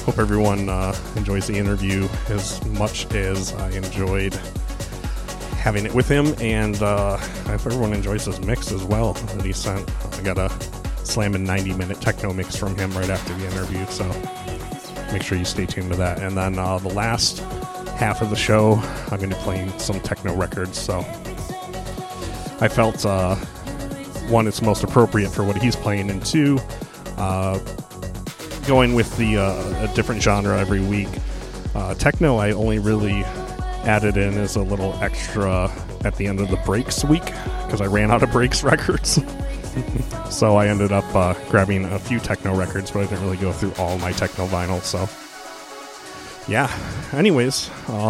Hope everyone enjoys the interview as much as I enjoyed having it with him, and I hope everyone enjoys his mix as well that he sent. I got a slamming 90-minute techno mix from him right after the interview, so make sure you stay tuned to that. And then the last half of the show, I'm going to be playing some techno records, so I felt, one, it's most appropriate for what he's playing, and two, going with a different genre every week. Techno, I only really added in as a little extra at the end of the breaks week, because I ran out of breaks records. So I ended up grabbing a few techno records, but I didn't really go through all my techno vinyl, so yeah. Anyways,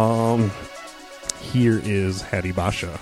here is Hadi Basha.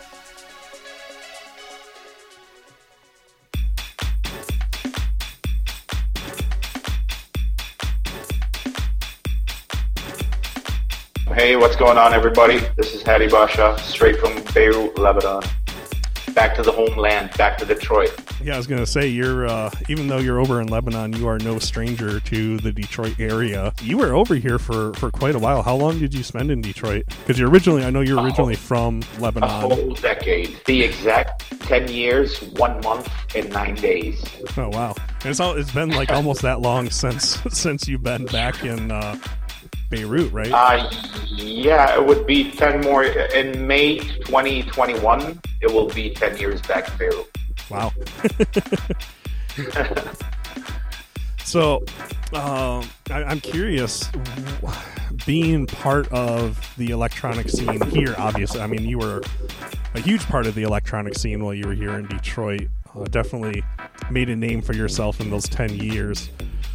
Hey, what's going on, everybody? This is Hadi Basha, straight from Beirut, Lebanon. Back to the homeland, back to Detroit. Yeah, I was going to say, you're even though you're over in Lebanon, you are no stranger to the Detroit area. You were over here for quite a while. How long did you spend in Detroit? Because I know you're originally from Lebanon. A whole decade. The exact 10 years, 1 month, and 9 days. Oh, wow. And it's been like almost that long since you've been back in Beirut, right? Yeah, it would be 10 more. In May 2021, it will be 10 years back in Beirut. Wow. So, I'm curious, being part of the electronic scene here, obviously, I mean, you were a huge part of the electronic scene while you were here in Detroit. Definitely made a name for yourself in those 10 years.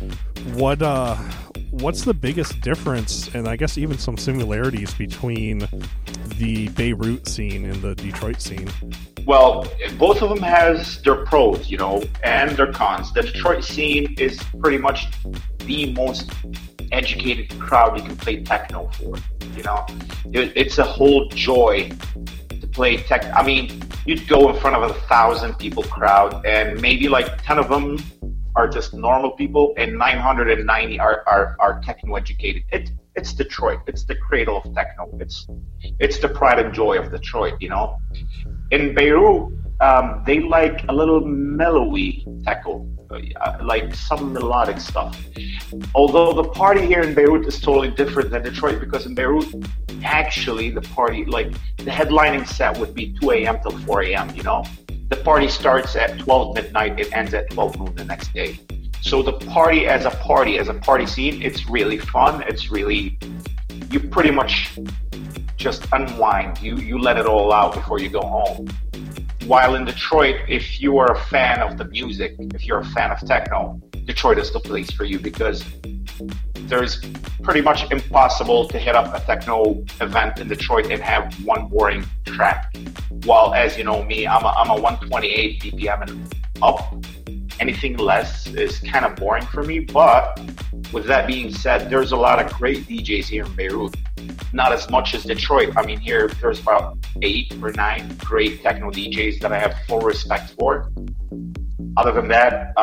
What's the biggest difference, and I guess even some similarities, between the Beirut scene and the Detroit scene? Well, both of them has their pros, and their cons. The Detroit scene is pretty much the most educated crowd you can play techno for. It's a whole joy to play tech. I mean, you'd go in front of 1,000 people crowd, and maybe like 10 of them are just normal people, and 990 are techno educated. It's Detroit. It's the cradle of techno. It's the pride and joy of Detroit. In Beirut, they like a little mellowy techno, like some melodic stuff. Although the party here in Beirut is totally different than Detroit, because in Beirut, actually the party, like the headlining set would be 2 a.m. till 4 a.m. The party starts at 12 midnight, it ends at 12 noon the next day. So the party as a party scene, it's really fun. It's really, you pretty much just unwind. You let it all out before you go home. While in Detroit, if you are a fan of the music, if you're a fan of techno, Detroit is the place for you, because there's pretty much impossible to hit up a techno event in Detroit and have one boring track. While, as you know me, I'm a 128 BPM and up. Anything less is kind of boring for me. But with that being said, there's a lot of great DJs here in Beirut. Not as much as Detroit. I mean, here there's about 8 or 9 great techno DJs that I have full respect for. Other than that,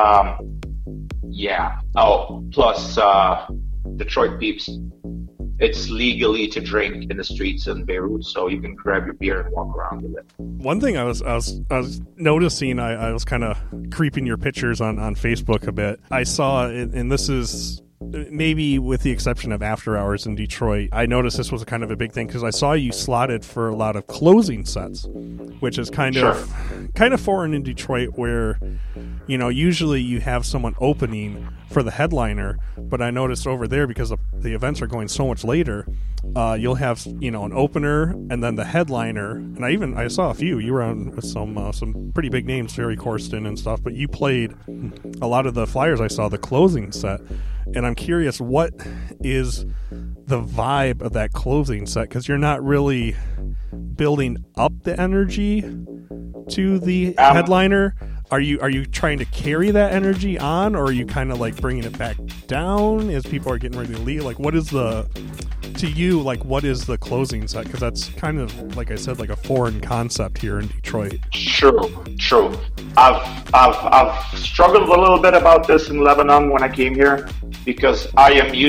yeah. Oh, plus Detroit peeps. It's legally to drink in the streets in Beirut, so you can grab your beer and walk around with it. One thing I was noticing, I was kind of creeping your pictures on Facebook a bit. I saw, and this is maybe with the exception of After Hours in Detroit, I noticed this was kind of a big thing, because I saw you slotted for a lot of closing sets, which is kind of foreign in Detroit, where usually you have someone opening for the headliner, but I noticed over there, because the events are going so much later, you'll have an opener and then the headliner, and I saw a few. You were on with some pretty big names, Ferry Corsten and stuff, but you played a lot of the flyers. I saw the closing set, and I'm curious, what is the vibe of that closing set? Because you're not really building up the energy to the headliner. Are you trying to carry that energy on, or are you kind of like bringing it back down as people are getting ready to leave? Like, what is the closing set? Because that's kind of, like I said, like a foreign concept here in Detroit. True. I've struggled a little bit about this in Lebanon when I came here, because I am